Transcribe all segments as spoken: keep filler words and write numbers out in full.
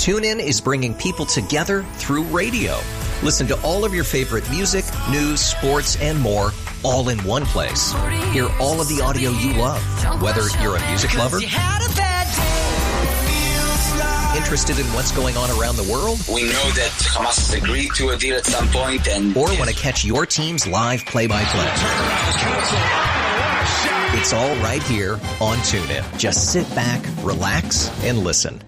TuneIn is bringing people together through radio. Listen to all of your favorite music, news, sports, and more, all in one place. Hear all of the audio you love, whether you're a music lover, interested in what's going on around the world, we know that Hamas has agreed to a deal at some point, and or want to catch your team's live play-by-play. It's all right here on TuneIn. Just sit back, relax, and listen.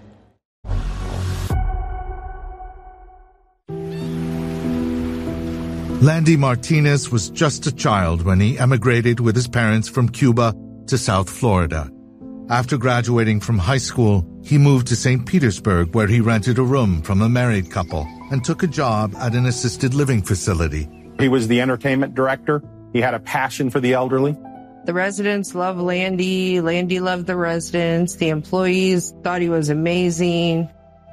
Landy Martinez was just a child when he emigrated with his parents from Cuba to South Florida. After graduating from high school, he moved to Saint Petersburg, where he rented a room from a married couple and took a job at an assisted living facility. He was the entertainment director. He had a passion for the elderly. The residents loved Landy. Landy loved the residents. The employees thought he was amazing.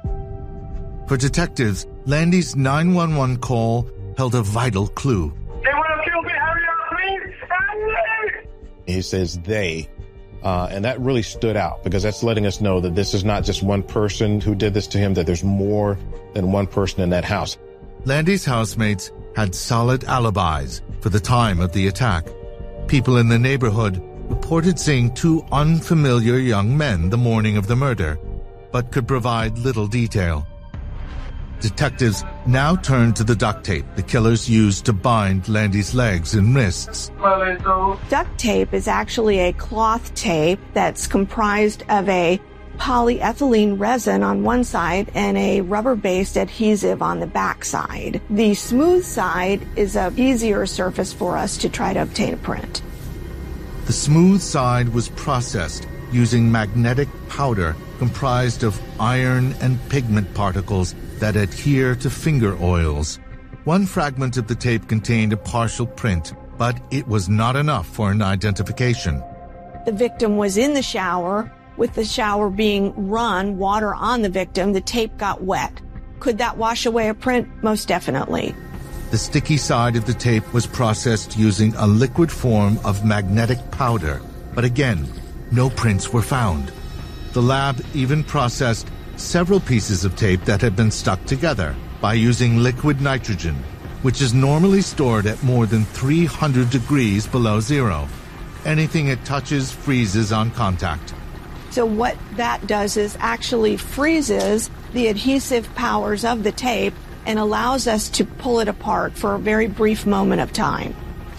For detectives, Landy's nine one one call held a vital clue. They want to kill me. Hurry up, please. Hurry. He says they, uh, and that really stood out because that's letting us know that this is not just one person who did this to him, that there's more than one person in that house. Landy's housemates had solid alibis for the time of the attack. People in the neighborhood reported seeing two unfamiliar young men the morning of the murder, but could provide little detail. Detectives now turned to the duct tape the killers used to bind Landy's legs and wrists. Duct tape is actually a cloth tape that's comprised of a polyethylene resin on one side and a rubber-based adhesive on the back side. The smooth side is an easier surface for us to try to obtain a print. The smooth side was processed using magnetic powder comprised of iron and pigment particles that adhere to finger oils. One fragment of the tape contained a partial print, but it was not enough for an identification. The victim was in the shower. With the shower being run, water on the victim, the tape got wet. Could that wash away a print? Most definitely. The sticky side of the tape was processed using a liquid form of magnetic powder, but again, no prints were found. The lab even processed several pieces of tape that had been stuck together by using liquid nitrogen, which is normally stored at more than three hundred degrees below zero. Anything it touches freezes on contact. So what that does is actually freezes the adhesive powers of the tape and allows us to pull it apart for a very brief moment of time.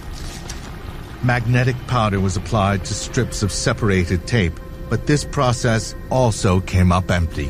Magnetic powder was applied to strips of separated tape, but this process also came up empty.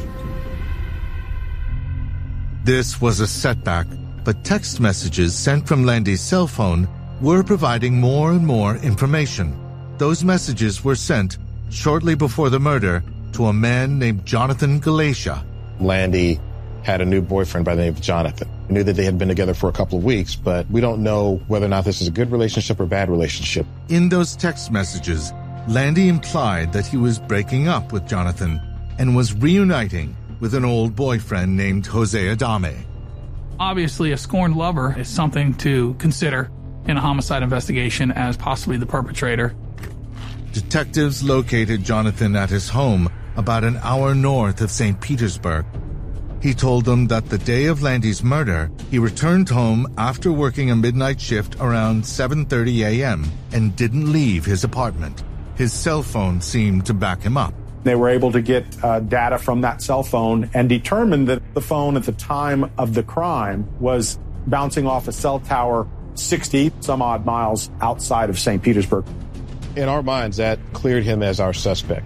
This was a setback, but text messages sent from Landy's cell phone were providing more and more information. Those messages were sent shortly before the murder to a man named Jonathan Galatia. Landy had a new boyfriend by the name of Jonathan. We knew that they had been together for a couple of weeks, but we don't know whether or not this is a good relationship or bad relationship. In those text messages, Landy implied that he was breaking up with Jonathan and was reuniting with an old boyfriend named Jose Adame. Obviously, a scorned lover is something to consider in a homicide investigation as possibly the perpetrator. Detectives located Jonathan at his home about an hour north of Saint Petersburg. He told them that the day of Landy's murder, he returned home after working a midnight shift around seven thirty a.m. and didn't leave his apartment. His cell phone seemed to back him up. They were able to get uh, data from that cell phone and determined that the phone at the time of the crime was bouncing off a cell tower sixty some odd miles outside of Saint Petersburg. In our minds, that cleared him as our suspect.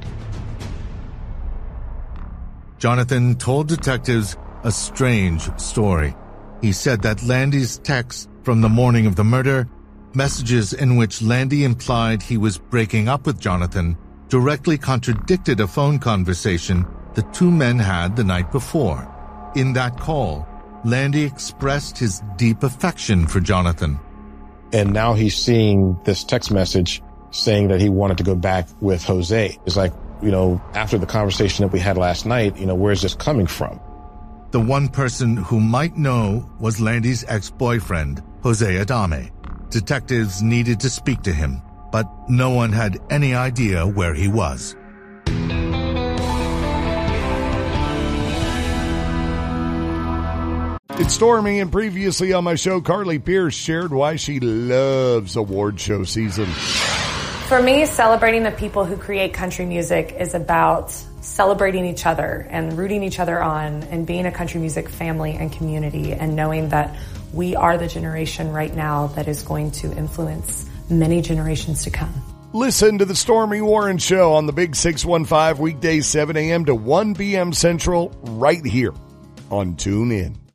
Jonathan told detectives a strange story. He said that Landy's texts from the morning of the murder, messages in which Landy implied he was breaking up with Jonathan, directly contradicted a phone conversation the two men had the night before. In that call, Landy expressed his deep affection for Jonathan. And now he's seeing this text message saying that he wanted to go back with Jose. It's like, you know, after the conversation that we had last night, you know, where's this coming from? The one person who might know was Landy's ex-boyfriend, Jose Adame. Detectives needed to speak to him, but no one had any idea where he was. It's Stormy, and previously on my show, Carly Pierce shared why she loves award show season. For me, celebrating the people who create country music is about celebrating each other and rooting each other on and being a country music family and community and knowing that we are the generation right now that is going to influence many generations to come. Listen to the Stormy Warren Show on the Big six one five, weekdays seven a.m. to one p.m. Central, right here on TuneIn.